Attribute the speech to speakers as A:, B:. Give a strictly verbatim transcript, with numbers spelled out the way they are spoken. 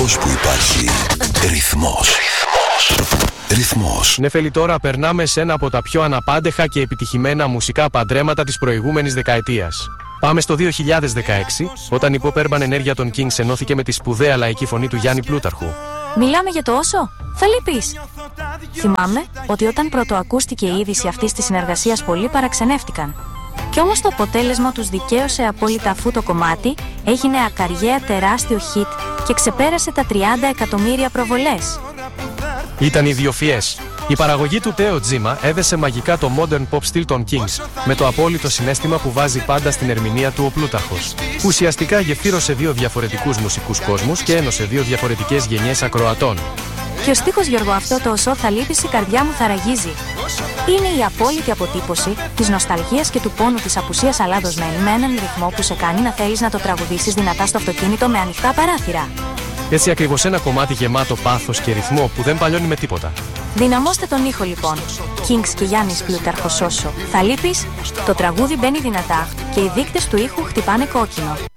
A: τόπος που υπάρχει ρυθμός. Ρυθμός.
B: Νεφέλη, τώρα περνάμε σε ένα από τα πιο αναπάντεχα και επιτυχημένα μουσικά παντρέματα της προηγούμενης δεκαετίας. Πάμε στο δύο χιλιάδες δεκαέξι, όταν η pop urban ενέργεια των Kings ενώθηκε με τη σπουδαία λαϊκή φωνή του Γιάννη Πλούταρχου.
C: Μιλάμε για το Όσο, θα λείπεις. Θυμάμαι ότι όταν πρωτοακούστηκε η είδηση αυτής της συνεργασίας πολλοί παραξενεύτηκαν. Κι όμως το αποτέλεσμα τους δικαίωσε απόλυτα, αφού το κομμάτι έγινε ακαριέα τεράστιο hit και ξεπέρασε τα τριάντα εκατομμύρια προβολές.
B: Ήταν ιδιοφυές. Η παραγωγή του Τέο Τζίμα έδεσε μαγικά το modern pop στυλ των Kings με το απόλυτο συναίσθημα που βάζει πάντα στην ερμηνεία του ο Πλούταρχος. Ουσιαστικά γεφύρωσε δύο διαφορετικούς μουσικούς κόσμους και ένωσε δύο διαφορετικές γενιές ακροατών.
C: Και ο στίχος, Γιώργο, αυτό το Όσο θα λείπεις, η καρδιά μου θα ραγίζει, είναι η απόλυτη αποτύπωση της νοσταλγίας και του πόνου της απουσίας, αλλά δοσμένη με έναν ρυθμό που σε κάνει να θέλεις να το τραγουδήσεις δυνατά στο αυτοκίνητο με ανοιχτά παράθυρα.
B: Έτσι ακριβώς, ένα κομμάτι γεμάτο πάθος και ρυθμό που δεν παλιώνει με τίποτα.
C: Δυναμώστε τον ήχο λοιπόν. Kings και Γιάννης Πλούταρχος, Όσο θα λείπεις. Το τραγούδι μπαίνει δυνατά και οι δείκτες του ήχου χτυπάνε κόκκινο.